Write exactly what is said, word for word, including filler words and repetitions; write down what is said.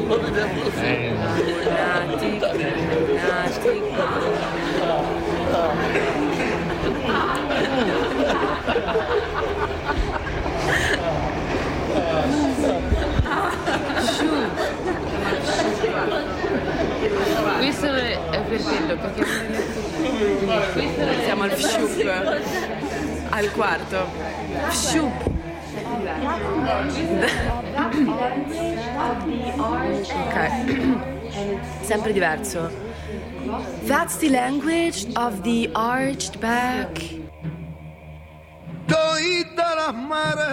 Eh. Lunatic, lunatic. Questo è per quello, perché Siamo al Fshup, al quarto. Fshup. Ok, sempre diverso. That's the language of the arched back. Todas las mares